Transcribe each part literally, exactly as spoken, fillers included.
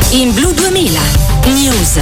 In Blu duemila News.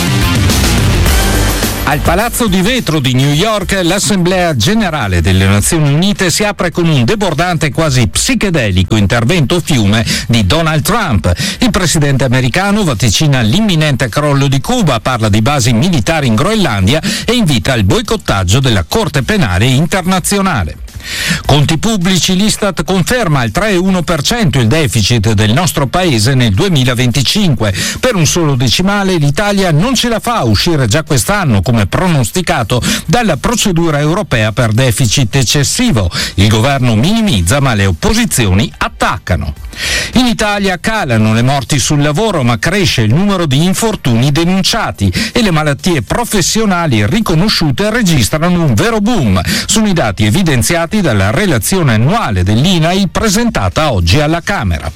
Al Palazzo di Vetro di New York l'Assemblea Generale delle Nazioni Unite si apre con un debordante e quasi psichedelico intervento fiume di Donald Trump. Il presidente americano vaticina l'imminente crollo di Cuba, parla di basi militari in Groenlandia e invita al boicottaggio della Corte Penale Internazionale. Conti pubblici, l'Istat conferma al tre virgola uno per cento il deficit del nostro paese nel duemilaventicinque. Per un solo decimale l'Italia non ce la fa a uscire già quest'anno, come pronosticato, dalla procedura europea per deficit eccessivo. Il governo minimizza, ma le opposizioni attaccano. In Italia calano le morti sul lavoro, ma cresce il numero di infortuni denunciati e le malattie professionali riconosciute registrano un vero boom. Sono i dati evidenziati dalla relazione annuale dell'I N A I presentata oggi alla Camera.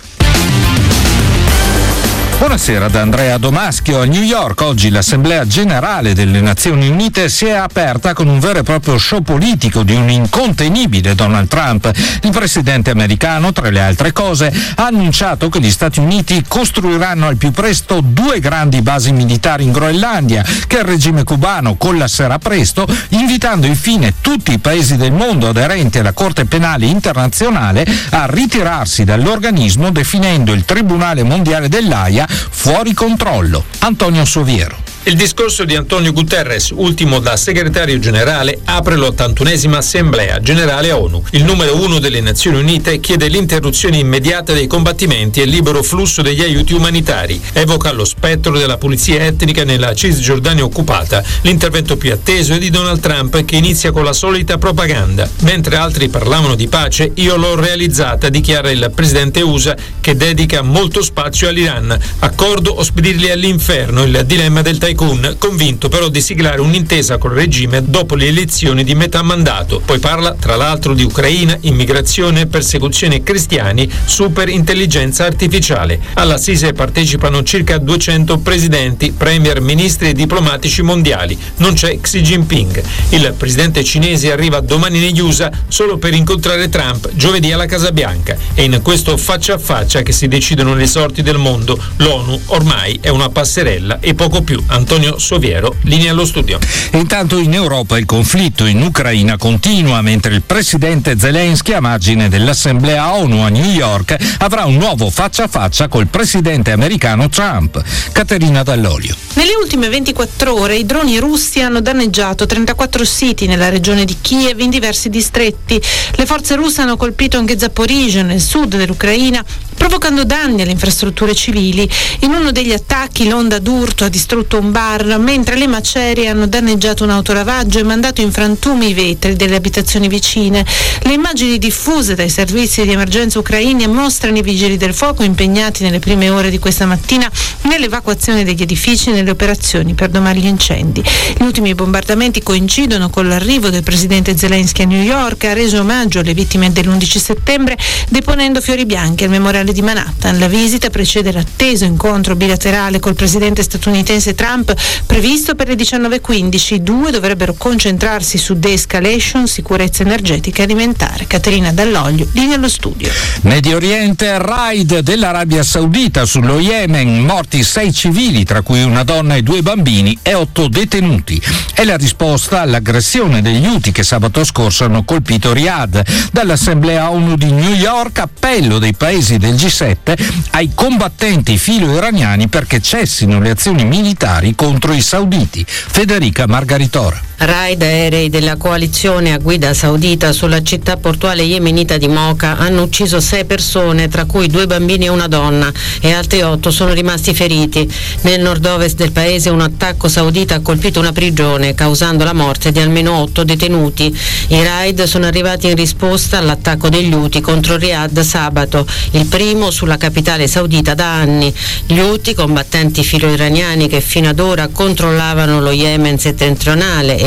Buonasera da Andrea Domaschio. A New York oggi l'Assemblea Generale delle Nazioni Unite si è aperta con un vero e proprio show politico di un incontenibile Donald Trump. Il presidente americano, tra le altre cose, ha annunciato che gli Stati Uniti costruiranno al più presto due grandi basi militari in Groenlandia, che il regime cubano collasserà presto, invitando infine tutti i paesi del mondo aderenti alla Corte Penale Internazionale a ritirarsi dall'organismo, definendo il Tribunale Mondiale dell'Aia fuori controllo. Antonio Soviero. Il discorso di Antonio Guterres, ultimo da segretario generale, apre l'ottantunesima Assemblea Generale ONU. Il numero uno delle Nazioni Unite chiede l'interruzione immediata dei combattimenti e il libero flusso degli aiuti umanitari. Evoca lo spettro della pulizia etnica nella Cisgiordania occupata. L'intervento più atteso è di Donald Trump, che inizia con la solita propaganda. Mentre altri parlavano di pace, io l'ho realizzata, dichiara il presidente U S A, che dedica molto spazio all'Iran. Accordo o spedirli all'inferno, il dilemma del Tycoon, convinto però di siglare un'intesa col regime dopo le elezioni di metà mandato. Poi parla tra l'altro di Ucraina, immigrazione, persecuzione cristiani, super intelligenza artificiale. All'Assise partecipano circa duecento presidenti, premier, ministri e diplomatici mondiali. Non c'è Xi Jinping. Il presidente cinese arriva domani negli U S A solo per incontrare Trump giovedì alla Casa Bianca. E in questo faccia a faccia che si decidono le sorti del mondo. L'ONU ormai è una passerella e poco più. Antonio Soviero, linea allo studio. Intanto in Europa il conflitto in Ucraina continua, mentre il presidente Zelensky, a margine dell'Assemblea ONU a New York, avrà un nuovo faccia a faccia col presidente americano Trump. Caterina Dall'Olio. Nelle ultime ventiquattro ore i droni russi hanno danneggiato trentaquattro siti nella regione di Kiev in diversi distretti. Le forze russe hanno colpito anche Zaporizhzhia, nel sud dell'Ucraina, provocando danni alle infrastrutture civili. In uno degli attacchi l'onda d'urto ha distrutto un bar, mentre le macerie hanno danneggiato un autoravaggio e mandato in frantumi i vetri delle abitazioni vicine. Le immagini diffuse dai servizi di emergenza ucraini mostrano i vigili del fuoco impegnati nelle prime ore di questa mattina nell'evacuazione degli edifici e nelle operazioni per domare gli incendi. Gli ultimi bombardamenti coincidono con l'arrivo del presidente Zelensky a New York, ha reso omaggio alle vittime dell'undici settembre deponendo fiori bianchi al memoriale di Manhattan. La visita precede l'atteso incontro bilaterale col presidente statunitense Trump previsto per le diciannove e quindici. I due dovrebbero concentrarsi su de-escalation, sicurezza energetica e alimentare. Caterina Dall'Olio, linea allo studio. Medio Oriente, raid dell'Arabia Saudita sullo Yemen, morti sei civili, tra cui una donna e due bambini, e otto detenuti. È la risposta all'aggressione degli Houthi che sabato scorso hanno colpito Riyadh. Dall'Assemblea ONU di New York, appello dei paesi del G sette ai combattenti filo-iraniani perché cessino le azioni militari contro i sauditi. Federica Margaritora. Raid aerei della coalizione a guida saudita sulla città portuale yemenita di Mocha hanno ucciso sei persone, tra cui due bambini e una donna, e altri otto sono rimasti feriti. Nel nord-ovest del paese un attacco saudita ha colpito una prigione, causando la morte di almeno otto detenuti. I raid sono arrivati in risposta all'attacco degli Houthi contro Riyadh sabato, il primo sulla capitale saudita da anni. Gli Houthi, combattenti filo-iraniani che fino ad ora controllavano lo Yemen settentrionale e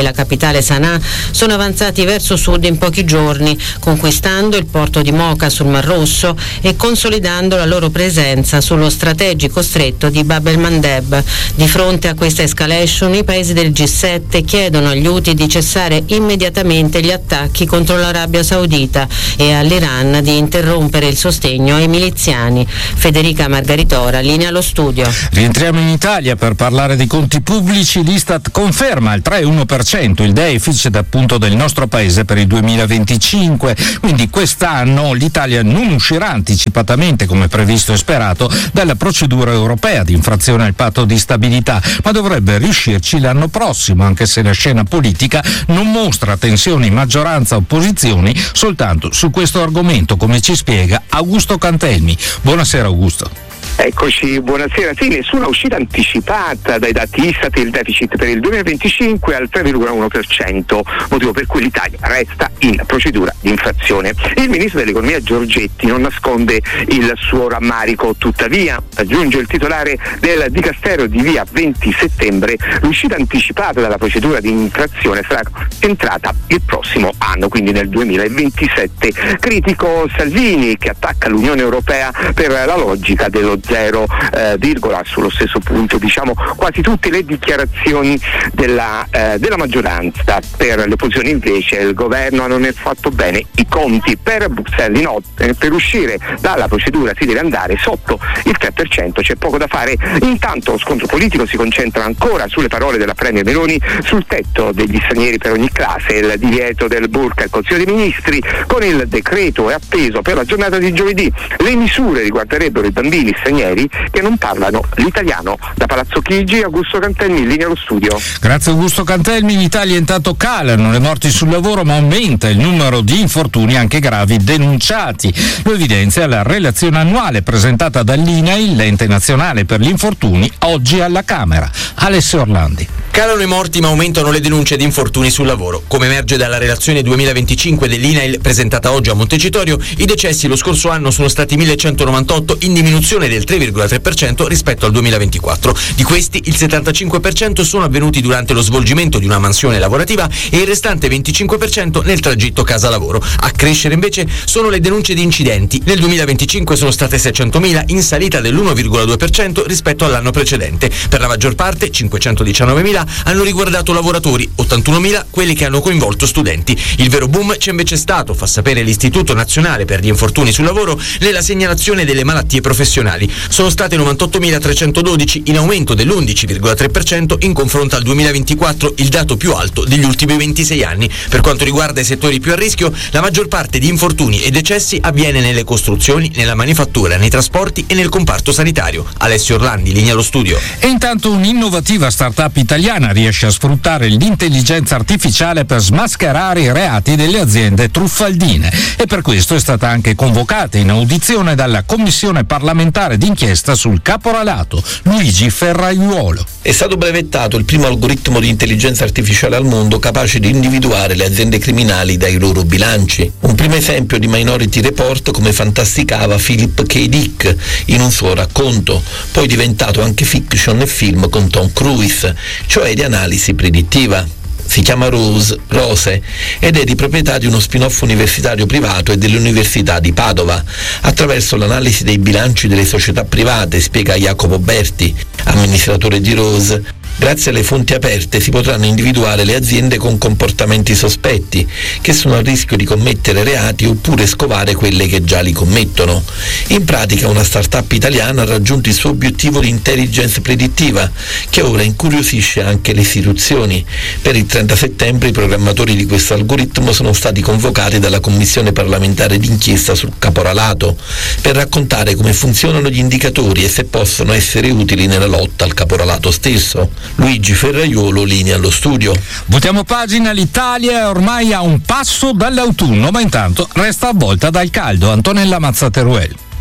e la capitale Sana'a sono avanzati verso sud in pochi giorni, conquistando il porto di Mocha sul Mar Rosso e consolidando la loro presenza sullo strategico stretto di Bab el-Mandeb. Di fronte a questa escalation, i paesi del G sette chiedono agli Houthi di cessare immediatamente gli attacchi contro l'Arabia Saudita e all'Iran di interrompere il sostegno ai miliziani. Federica Margaritora, linea allo studio. Rientriamo in Italia per parlare di conti pubblici. L'Istat conferma il tre virgola uno per cento il deficit appunto del nostro paese per il duemilaventicinque, quindi quest'anno l'Italia non uscirà anticipatamente, come previsto e sperato, dalla procedura europea di infrazione al patto di stabilità, ma dovrebbe riuscirci l'anno prossimo, anche se la scena politica non mostra tensioni maggioranza-opposizioni soltanto su questo argomento, come ci spiega Augusto Cantelmi. Buonasera Augusto. Eccoci, buonasera. Sì, nessuna uscita anticipata dai dati Istat, il deficit per il duemilaventicinque al tre virgola uno per cento, motivo per cui l'Italia resta in procedura di infrazione. Il ministro dell'economia Giorgetti non nasconde il suo rammarico, tuttavia, aggiunge il titolare del Dicastero di via venti settembre, l'uscita anticipata dalla procedura di infrazione sarà entrata il prossimo anno, quindi nel duemilaventisette. Critico Salvini, che attacca l'Unione Europea per la logica dello zero eh, virgola sullo stesso punto, diciamo quasi tutte le dichiarazioni della, eh, della maggioranza. Per le opposizioni invece il governo non ha fatto bene i conti. Per Bruxelles no, eh, per uscire dalla procedura si deve andare sotto il tre per cento, c'è poco da fare. Intanto lo scontro politico si concentra ancora sulle parole della Premier Meloni sul tetto degli stranieri per ogni classe, il divieto del burqa. Il Consiglio dei Ministri con il decreto è appeso per la giornata di giovedì. Le misure riguarderebbero i bambini stranieri che non parlano l'italiano. Da Palazzo Chigi, Augusto Cantelmi, in linea allo studio. Grazie Augusto Cantelmi. In Italia intanto calano le morti sul lavoro, ma aumenta il numero di infortuni anche gravi denunciati. Lo evidenzia la relazione annuale presentata dall'I N A I, l'ente nazionale per gli infortuni, oggi alla Camera. Alessio Orlandi. Calano i morti ma aumentano le denunce di infortuni sul lavoro. Come emerge dalla relazione duemilaventicinque dell'I N A I presentata oggi a Montecitorio, i decessi lo scorso anno sono stati millecentonovantotto, in diminuzione del tre virgola tre per cento rispetto al duemilaventiquattro. Di questi il settantacinque per cento sono avvenuti durante lo svolgimento di una mansione lavorativa e il restante venticinque per cento nel tragitto casa-lavoro. A crescere invece sono le denunce di incidenti. Nel duemilaventicinque sono state seicentomila, in salita dell'uno virgola due per cento rispetto all'anno precedente. Per la maggior parte, cinquecentodiciannovemila, hanno riguardato lavoratori, ottantunomila quelli che hanno coinvolto studenti. Il vero boom c'è invece stato, fa sapere l'Istituto Nazionale per gli Infortuni sul Lavoro, nella segnalazione delle malattie professionali. Sono state novantottomila trecentododici, in aumento dell'undici virgola tre per cento in confronto al duemilaventiquattro, il dato più alto degli ultimi ventisei anni. Per quanto riguarda i settori più a rischio, la maggior parte di infortuni e decessi avviene nelle costruzioni, nella manifattura, nei trasporti e nel comparto sanitario. Alessio Orlandi, linea allo studio. E intanto un'innovativa startup italiana riesce a sfruttare l'intelligenza artificiale per smascherare i reati delle aziende truffaldine, e per questo è stata anche convocata in audizione dalla Commissione parlamentare d'inchiesta sul caporalato, Luigi Ferraiuolo. È stato brevettato il primo algoritmo di intelligenza artificiale al mondo capace di individuare le aziende criminali dai loro bilanci. Un primo esempio di Minority Report, come fantasticava Philip K. Dick in un suo racconto, poi diventato anche fiction e film con Tom Cruise, cioè di analisi predittiva. Si chiama Rose, Rose ed è di proprietà di uno spin-off universitario privato e dell'Università di Padova. Attraverso l'analisi dei bilanci delle società private, spiega Jacopo Berti, amministratore di Rose, grazie alle fonti aperte si potranno individuare le aziende con comportamenti sospetti, che sono a rischio di commettere reati oppure scovare quelle che già li commettono. In pratica una startup italiana ha raggiunto il suo obiettivo di intelligence predittiva, che ora incuriosisce anche le istituzioni. Per il trenta settembre i programmatori di questo algoritmo sono stati convocati dalla Commissione parlamentare d'inchiesta sul caporalato per raccontare come funzionano gli indicatori e se possono essere utili nella lotta al caporalato stesso. Luigi Ferraiuolo, linea allo studio. Voltiamo pagina. L'Italia è ormai a un passo dall'autunno, ma intanto resta avvolta dal caldo. Antonella Mazzateruel.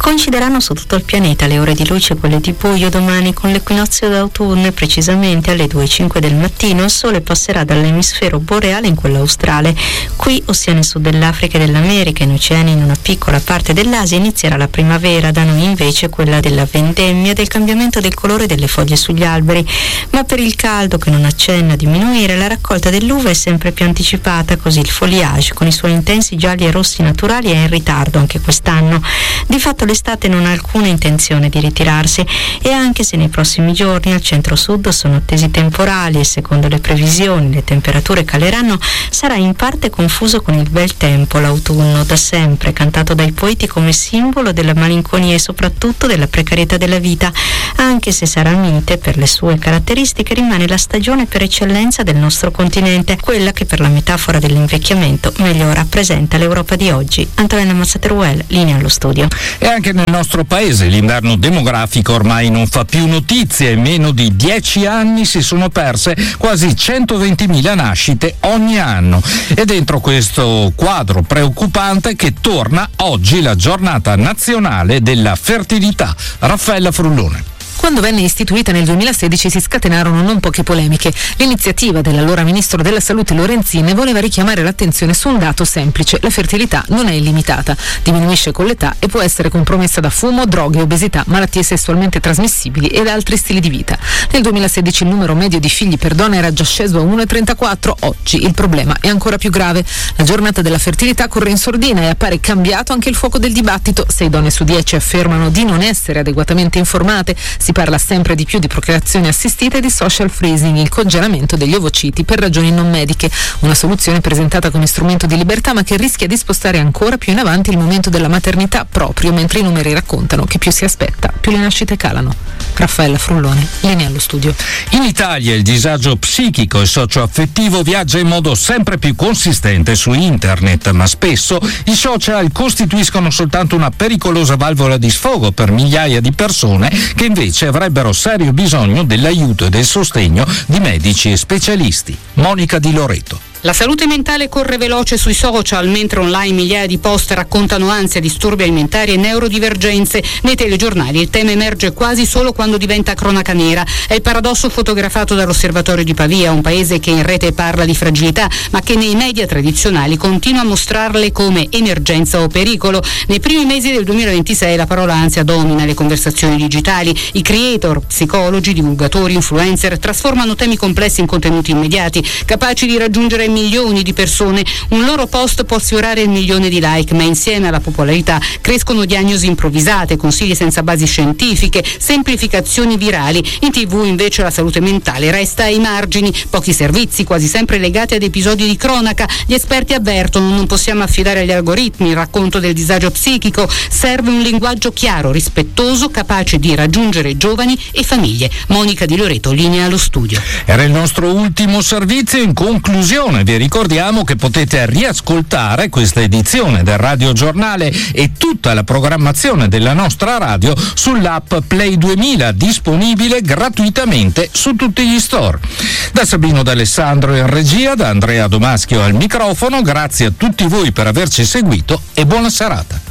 Coincideranno su tutto il pianeta le ore di luce e quelle di buio domani con l'equinozio d'autunno e precisamente alle due e cinque del mattino il sole passerà dall'emisfero boreale in quello australe. Qui, ossia nel sud dell'Africa e dell'America, in oceani e in una piccola parte dell'Asia, inizierà la primavera, da noi invece quella della vendemmia, del cambiamento del colore delle foglie sugli alberi. Ma per il caldo che non accenna a diminuire, la raccolta dell'uva è sempre più anticipata, così il foliage con i suoi intensi gialli e rossi naturali è in ritardo anche quest'anno. Di fatto l'estate non ha alcuna intenzione di ritirarsi e anche se nei prossimi giorni al centro-sud sono attesi temporali e secondo le previsioni le temperature caleranno, sarà in parte confuso con il bel tempo, l'autunno, da sempre cantato dai poeti come simbolo della malinconia e soprattutto della precarietà della vita, anche se sarà mite per le sue caratteristiche, rimane la stagione per eccellenza del nostro continente, quella che per la metafora dell'invecchiamento meglio rappresenta l'Europa di oggi. Antonella Mazzateruel, linea allo studio. E anche nel nostro paese l'inverno demografico ormai non fa più notizie. In meno di dieci anni si sono perse quasi centoventimila nascite ogni anno. E dentro questo quadro preoccupante che torna oggi la giornata nazionale della fertilità. Raffaella Frullone. Quando venne istituita nel duemilasedici si scatenarono non poche polemiche. L'iniziativa dell'allora ministro della Salute Lorenzin voleva richiamare l'attenzione su un dato semplice: la fertilità non è illimitata, diminuisce con l'età e può essere compromessa da fumo, droghe, obesità, malattie sessualmente trasmissibili ed altri stili di vita. Nel duemilasedici il numero medio di figli per donna era già sceso a uno virgola trentaquattro, oggi il problema è ancora più grave. La giornata della fertilità corre in sordina e appare cambiato anche il fuoco del dibattito. Sei donne su dieci affermano di non essere adeguatamente informate. Si parla sempre di più di procreazione assistita e di social freezing, il congelamento degli ovociti per ragioni non mediche, una soluzione presentata come strumento di libertà ma che rischia di spostare ancora più in avanti il momento della maternità, proprio mentre i numeri raccontano che più si aspetta, più le nascite calano. Raffaella Frullone, linea allo studio. In Italia il disagio psichico e socioaffettivo viaggia in modo sempre più consistente su internet, ma spesso i social costituiscono soltanto una pericolosa valvola di sfogo per migliaia di persone che invece avrebbero serio bisogno dell'aiuto e del sostegno di medici e specialisti. Monica Di Loreto. La salute mentale corre veloce sui social, mentre online migliaia di post raccontano ansia, disturbi alimentari e neurodivergenze. Nei telegiornali il tema emerge quasi solo quando diventa cronaca nera. È il paradosso fotografato dall'Osservatorio di Pavia, un paese che in rete parla di fragilità, ma che nei media tradizionali continua a mostrarle come emergenza o pericolo. Nei primi mesi del duemilaventisei la parola ansia domina le conversazioni digitali. I creator, psicologi, divulgatori, influencer trasformano temi complessi in contenuti immediati, capaci di raggiungere milioni di persone. Un loro post può sfiorare il milione di like, ma insieme alla popolarità crescono diagnosi improvvisate, consigli senza basi scientifiche, semplificazioni virali. In tv invece la salute mentale resta ai margini, pochi servizi, quasi sempre legati ad episodi di cronaca. Gli esperti avvertono: non possiamo affidare agli algoritmi il racconto del disagio psichico, serve un linguaggio chiaro, rispettoso, capace di raggiungere giovani e famiglie. Monica Di Loreto, linea allo studio. Era il nostro ultimo servizio. In conclusione vi ricordiamo che potete riascoltare questa edizione del Radio Giornale e tutta la programmazione della nostra radio sull'app Play duemila, disponibile gratuitamente su tutti gli store. Da Sabino D'Alessandro in regia, da Andrea Domaschio al microfono, grazie a tutti voi per averci seguito e buona serata.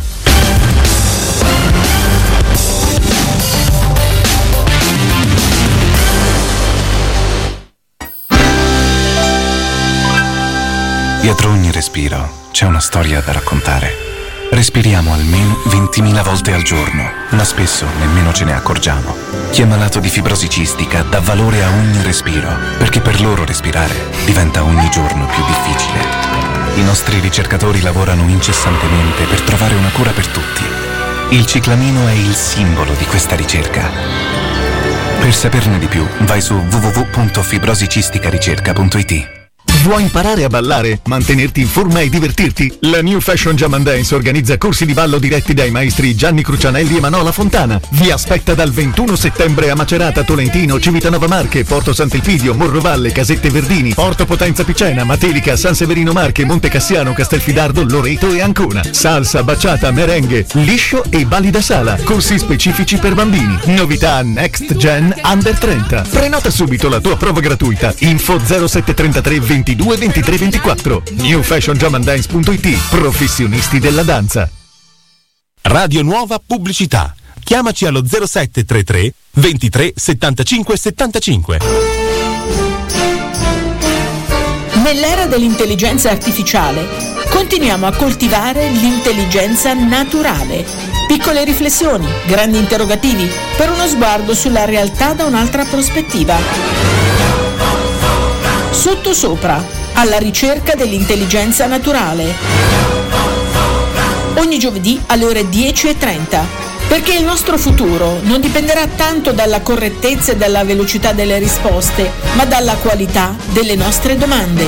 Dietro ogni respiro c'è una storia da raccontare. Respiriamo almeno ventimila volte al giorno, ma spesso nemmeno ce ne accorgiamo. Chi è malato di fibrosi cistica dà valore a ogni respiro, perché per loro respirare diventa ogni giorno più difficile. I nostri ricercatori lavorano incessantemente per trovare una cura per tutti. Il ciclamino è il simbolo di questa ricerca. Per saperne di più, vai su w w w punto fibrosicisticaricerca punto i t. Vuoi imparare a ballare, mantenerti in forma e divertirti? La New Fashion Jam and Dance organizza corsi di ballo diretti dai maestri Gianni Crucianelli e Manola Fontana. Vi aspetta dal ventuno settembre a Macerata, Tolentino, Civitanova Marche, Porto Sant'Elpidio, Morrovalle, Casette Verdini, Porto Potenza Picena, Matelica, San Severino Marche, Monte Cassiano, Castelfidardo, Loreto e Ancona. Salsa, baciata, merengue, liscio e balli da sala. Corsi specifici per bambini. Novità Next Gen Under trenta. Prenota subito la tua prova gratuita. Info zero sette trentatré ventidue ventitré ventiquattro. new fashion jam and dance punto i t. Professionisti della danza. Radio Nuova Pubblicità. Chiamaci allo zero sette tre tre ventitré settantacinque settantacinque. Nell'era dell'intelligenza artificiale continuiamo a coltivare l'intelligenza naturale. Piccole riflessioni, grandi interrogativi, per uno sguardo sulla realtà da un'altra prospettiva. Sottosopra, alla ricerca dell'intelligenza naturale. Ogni giovedì alle ore dieci e trenta. Perché il nostro futuro non dipenderà tanto dalla correttezza e dalla velocità delle risposte, ma dalla qualità delle nostre domande.